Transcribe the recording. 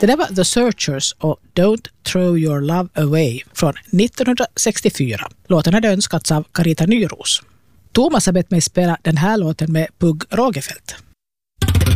Det där var The Searchers och Don't Throw Your Love Away från 1964. Låten hade önskats av Carita Nyros. Thomas har bett mig spela den här låten med Pugh Rogefeldt.